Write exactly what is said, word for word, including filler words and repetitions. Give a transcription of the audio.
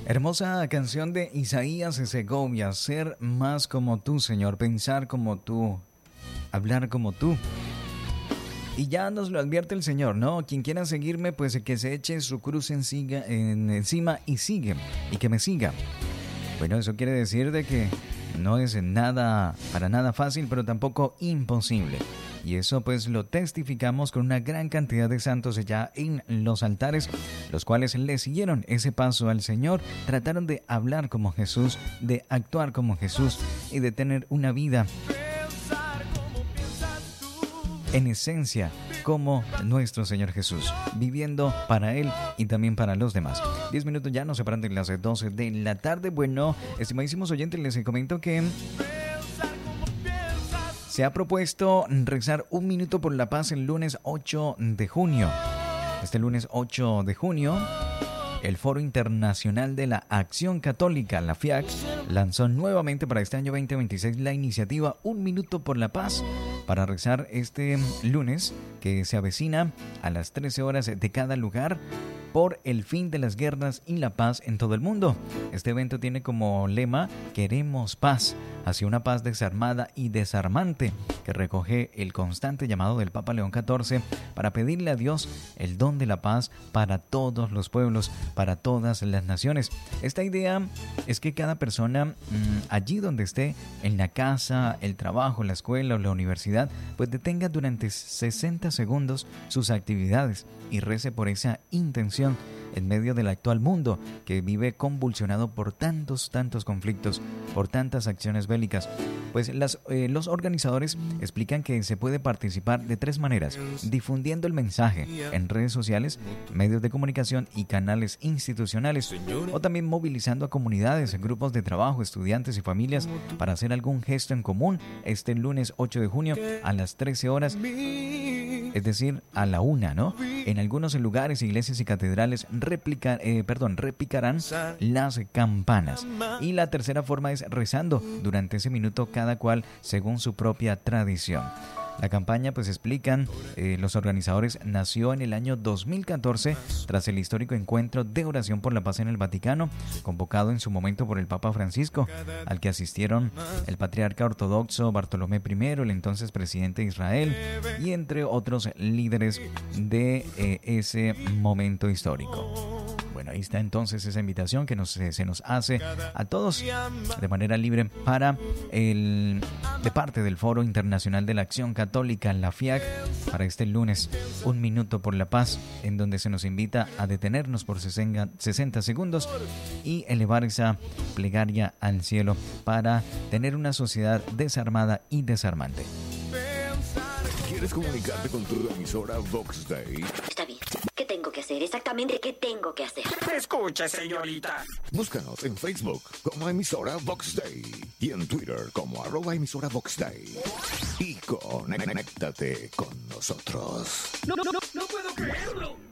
Hermosa canción de Isaías Segovia, ser más como tú, Señor, pensar como tú, hablar como tú. Y ya nos lo advierte el Señor, ¿no? Quien quiera seguirme, pues que se eche su cruz en siga, en, encima y sigue, y que me siga. Bueno, eso quiere decir de que no es nada, para nada fácil, pero tampoco imposible. Y eso pues lo testificamos con una gran cantidad de santos ya en los altares, los cuales le siguieron ese paso al Señor, trataron de hablar como Jesús, de actuar como Jesús y de tener una vida en esencia como nuestro Señor Jesús, viviendo para Él y también para los demás. Diez minutos ya nos separan de las doce de la tarde. Bueno, estimadísimos oyentes, les comento que se ha propuesto rezar un minuto por la paz el lunes ocho de junio. Este lunes ocho de junio, el Foro Internacional de la Acción Católica, la F I A C, lanzó nuevamente para este año veinte veintiséis la iniciativa Un Minuto por la Paz, para rezar este lunes que se avecina a las trece horas de cada lugar por el fin de las guerras y la paz en todo el mundo. Este evento tiene como lema "Queremos paz", hacia una paz desarmada y desarmante, que recoge el constante llamado del Papa León catorce para pedirle a Dios el don de la paz para todos los pueblos, para todas las naciones. Esta idea es que cada persona, mmm, allí donde esté, en la casa, el trabajo, la escuela o la universidad, pues detenga durante sesenta segundos sus actividades y rece por esa intención en medio del actual mundo que vive convulsionado por tantos, tantos conflictos, por tantas acciones bélicas. Pues las, eh, los organizadores explican que se puede participar de tres maneras: difundiendo el mensaje en redes sociales, medios de comunicación y canales institucionales, o también movilizando a comunidades, grupos de trabajo, estudiantes y familias para hacer algún gesto en común este lunes ocho de junio a las trece horas, es decir, a la una, ¿no? En algunos lugares, iglesias y catedrales replica, eh, perdón, repicarán las campanas. Y la tercera forma es rezando durante ese minuto cada cual según su propia tradición. La campaña, pues explican eh, los organizadores, nació en el año dos mil catorce tras el histórico encuentro de oración por la paz en el Vaticano, convocado en su momento por el Papa Francisco, al que asistieron el patriarca ortodoxo Bartolomé primero, el entonces presidente de Israel, y entre otros líderes de eh, ese momento histórico. Bueno, ahí está entonces esa invitación que nos, se nos hace a todos de manera libre para el, de parte del Foro Internacional de la Acción Católica, la F I A C, para este lunes, Un Minuto por la Paz, en donde se nos invita a detenernos por sesenta segundos y elevar esa plegaria al cielo para tener una sociedad desarmada y desarmante. ¿Quieres comunicarte con tu emisora Vox Day? Está bien. ¿Qué tengo que hacer? Exactamente, ¿qué tengo que hacer? Escuche, señorita. Búscanos en Facebook como emisora Vox Day y en Twitter como arroba emisora Vox Day. Y conéctate con nosotros. No, no, no, no puedo creerlo.